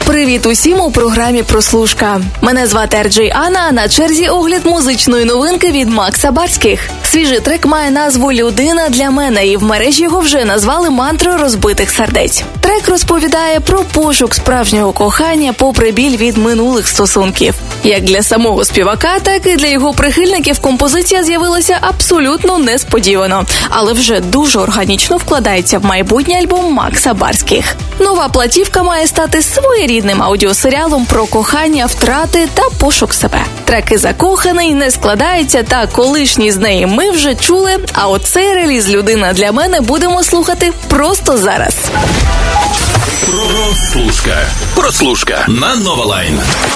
Привіт усім у програмі «Прослушка». Мене звати Ерджей Анна, а на черзі огляд музичної новинки від Макса Барських. Свіжий трек має назву «Людина для мене» і в мережі його вже назвали «Мантрою розбитих сердець». Трек розповідає про пошук справжнього кохання попри біль від минулих стосунків. Як для самого співака, так і для його прихильників композиція з'явилася абсолютно несподівано, але вже дуже органічно вкладається в майбутній альбом Макса Барських. Нова платівка має стати своєрідним аудіосеріалом про кохання, втрати та пошук себе. Треки «Закоханий», «Не складається» та «Колишній з неї» ми вже чули, а оцей реліз «Людина для мене» будемо слухати просто зараз. Прослушка на Нова Лайн.